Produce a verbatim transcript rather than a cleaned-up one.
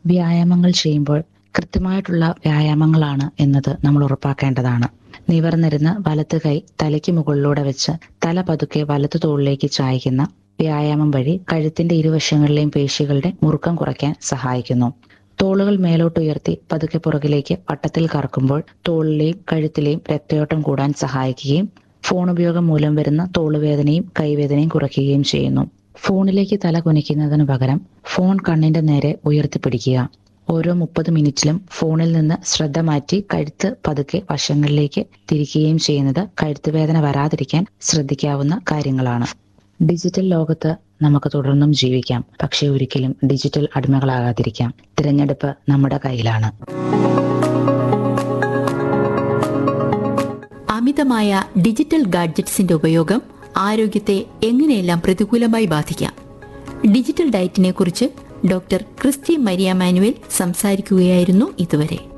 വ്യായാമങ്ങൾ ചെയ്യുമ്പോൾ കൃത്യമായിട്ടുള്ള വ്യായാമങ്ങളാണ് എന്നത് നമ്മൾ ഉറപ്പാക്കേണ്ടതാണ്. നിവർന്നിരുന്ന് വലത്ത് കൈ തലയ്ക്ക് മുകളിലൂടെ വെച്ച് തല പതുക്കെ വലത്തു തോളിലേക്ക് ചായ്ക്കുന്ന വ്യായാമം വഴി കഴുത്തിന്റെ ഇരുവശങ്ങളിലെയും പേശികളുടെ മുറുക്കം കുറയ്ക്കാൻ സഹായിക്കുന്നു. തോളുകൾ മേലോട്ടുയർത്തി പതുക്കെ പുറകിലേക്ക് വട്ടത്തിൽ കറക്കുമ്പോൾ തോളിലെയും കഴുത്തിലെയും രക്തയോട്ടം കൂടാൻ സഹായിക്കുകയും ഫോൺ ഉപയോഗം മൂലം വരുന്ന തോളുവേദനയും കൈവേദനയും കുറയ്ക്കുകയും ചെയ്യുന്നു. ഫോണിലേക്ക് തല കുനിക്കുന്നതിനു പകരം ഫോൺ കണ്ണിന്റെ നേരെ ഉയർത്തിപ്പിടിക്കുക. ഓരോ മുപ്പത് മിനിറ്റിലും ഫോണിൽ നിന്ന് ശ്രദ്ധ മാറ്റി കഴുത്ത് പതുക്കെ വശങ്ങളിലേക്ക് തിരിക്കുകയും ചെയ്യുന്നത് കഴുത്ത് വേദന വരാതിരിക്കാൻ ശ്രദ്ധിക്കാവുന്ന കാര്യങ്ങളാണ്. ഡിജിറ്റൽ ലോകത്ത് നമുക്ക് തുടർന്നും ജീവിക്കാം, പക്ഷെ ഒരിക്കലും ഡിജിറ്റൽ അടിമകളാകാതിരിക്കാം. തിരഞ്ഞെടുപ്പ് നമ്മുടെ കയ്യിലാണ്. അമിതമായ ഡിജിറ്റൽ ഗാഡ്ജറ്റ്സിന്റെ ഉപയോഗം ആരോഗ്യത്തെ എങ്ങനെയെല്ലാം പ്രതികൂലമായി ബാധിക്കാം. ഡിജിറ്റൽ ഡയറ്റിനെ കുറിച്ച് ഡോക്ടർ ക്രിസ്റ്റി മരിയ മാനുവേൽ സംസാരിക്കുകയായിരുന്നു ഇതുവരെ.